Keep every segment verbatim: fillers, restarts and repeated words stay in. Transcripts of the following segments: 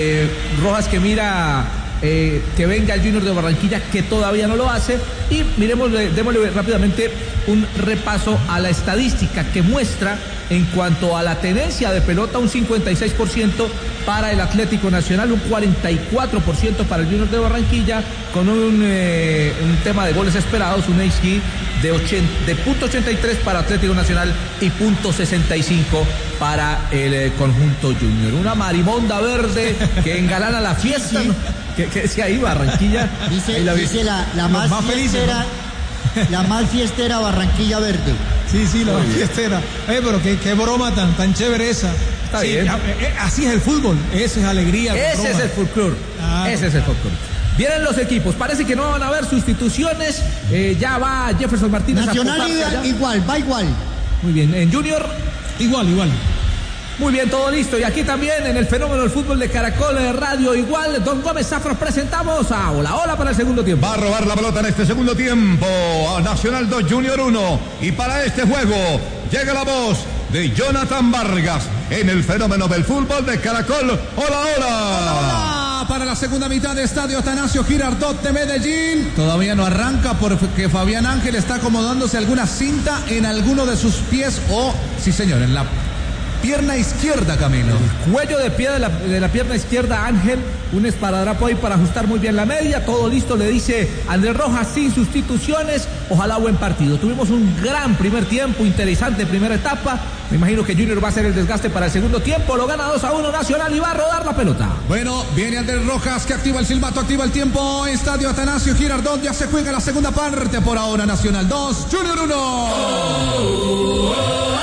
Eh, Rojas que mira eh, que venga el Junior de Barranquilla, que todavía no lo hace, y miremos, démosle rápidamente un repaso a la estadística que muestra en cuanto a la tenencia de pelota, un cincuenta y seis por ciento para el Atlético Nacional, un cuarenta y cuatro por ciento para el Junior de Barranquilla, con un, eh, un tema de goles esperados, un X G de, de punto ochenta y tres para Atlético Nacional y punto sesenta y cinco para el eh, conjunto Junior. Una marimonda verde que engalana la fiesta, ¿no? que, que decía ahí Barranquilla. Dice, ahí la, dice la, la más, más fiestera, feliz, ¿no? La más fiestera Barranquilla Verde. Sí, sí, la más fiestera. Eh, pero qué, qué broma tan, tan chévere esa. Está sí, bien. Así es el fútbol, esa es alegría. Ese es el folclore. Ah, Ese es el folclore. Vienen los equipos, parece que no van a haber sustituciones. Eh, ya va Jefferson Martínez. Nacional igual, igual, va igual. Muy bien, en Junior. Igual, igual. Muy bien, todo listo. Y aquí también en el fenómeno del fútbol de Caracol Radio igual, Don Gómez Zafra, presentamos a Hola Hola para el segundo tiempo. Va a robar la pelota en este segundo tiempo a Nacional dos, Junior uno. Y para este juego llega la voz de Jonathan Vargas en el fenómeno del fútbol de Caracol. Hola, hola. Hola, hola. Para la segunda mitad de Estadio Atanasio Girardot de Medellín. Todavía no arranca porque Fabián Ángel está acomodándose alguna cinta en alguno de sus pies o, sí señor, en la pierna izquierda, Camilo. El cuello de pie de la, de la pierna izquierda, Ángel. Un esparadrapo ahí para ajustar muy bien la media. Todo listo, le dice Andrés Rojas, sin sustituciones. Ojalá buen partido. Tuvimos un gran primer tiempo, interesante primera etapa. Me imagino que Junior va a hacer el desgaste para el segundo tiempo. Lo gana dos a uno Nacional y va a rodar la pelota. Bueno, viene Andrés Rojas que activa el silbato, activa el tiempo. Estadio Atanasio Girardot, ya se juega la segunda parte. Por ahora Nacional dos, Junior uno. Oh, oh, oh.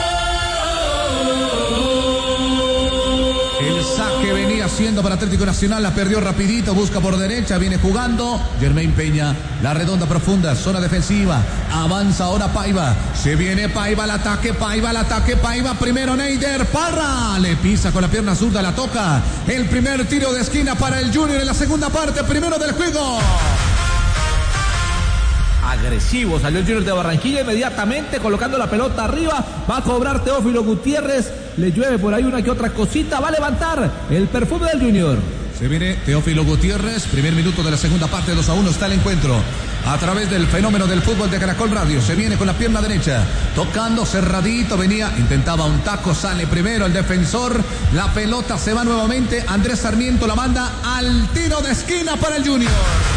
El saque venía haciendo para Atlético Nacional, la perdió rapidito, busca por derecha, viene jugando Jermaine Peña, la redonda profunda, zona defensiva, avanza ahora Paiva, se viene Paiva al ataque, Paiva al ataque, Paiva primero Neider Parra, le pisa con la pierna zurda, la toca, el primer tiro de esquina para el Junior en la segunda parte, primero del juego. Agresivo, salió el Junior de Barranquilla inmediatamente colocando la pelota arriba, va a cobrar Teófilo Gutiérrez, le llueve por ahí una que otra cosita, va a levantar el perfume del Junior. Se viene Teófilo Gutiérrez, primer minuto de la segunda parte, dos a uno está el encuentro. A través del fenómeno del fútbol de Caracol Radio, se viene con la pierna derecha, tocando cerradito, venía, intentaba un taco, sale primero el defensor, la pelota se va nuevamente, Andrés Sarmiento la manda al tiro de esquina para el Junior.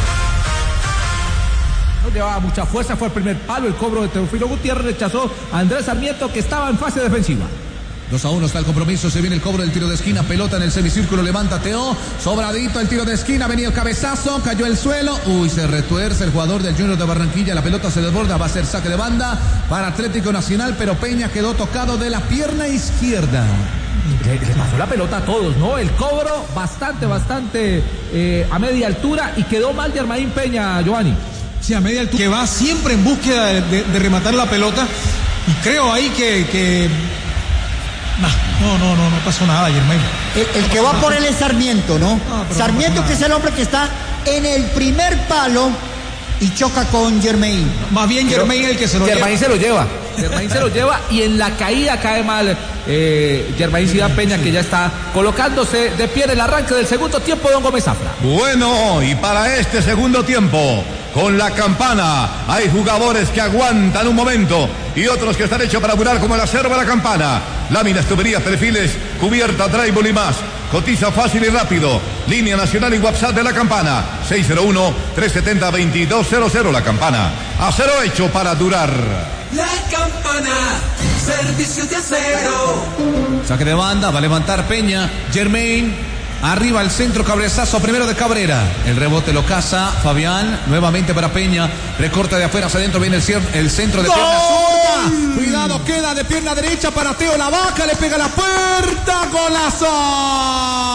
No llevaba mucha fuerza, fue el primer palo, el cobro de Teófilo Gutiérrez, rechazó a Andrés Sarmiento que estaba en fase defensiva. dos a uno está el compromiso, se viene el cobro del tiro de esquina, pelota en el semicírculo, levanta Teo, sobradito el tiro de esquina, venía el cabezazo, cayó el suelo, uy, se retuerce el jugador del Junior de Barranquilla, la pelota se desborda, va a ser saque de banda para Atlético Nacional, pero Peña quedó tocado de la pierna izquierda. Le, le pasó la pelota a todos, ¿no? El cobro bastante, bastante eh, a media altura y quedó mal Jermaine Peña, Giovanni. Sí, a media altura, que va siempre en búsqueda de, de, de rematar la pelota, y creo ahí que, que... no, no, no, no pasó nada, Jermaine. El, el que va por él es Sarmiento, ¿no? no Sarmiento, no que es el hombre que está en el primer palo y choca con Jermaine. Más bien Jermaine el que se lo Jermaine lleva. se lo lleva. Jermaine se lo lleva y en la caída cae mal eh, Jermaine Zidane Peña, que ya está colocándose de pie en el arranque del segundo tiempo, Don Gómez Zafra. Bueno, y para este segundo tiempo, con la campana, hay jugadores que aguantan un momento y otros que están hechos para durar como el acero de la campana. Láminas, tuberías, perfiles, cubierta, drywall y más. Cotiza fácil y rápido. Línea nacional y WhatsApp de la campana. seis cero uno, tres siete cero, dos dos cero cero. La campana. Acero hecho para durar. La campana. Servicios de acero. Saque de banda, va a levantar Peña. Jermaine. Arriba el centro, cabezazo primero de Cabrera. El rebote lo caza Fabián. Nuevamente para Peña. Recorta de afuera hacia adentro. Viene el, cier- el centro de ¡gol! Pierna zurda. Cuidado, queda de pierna derecha para Teo La Vaca. Le pega la puerta. Golazo.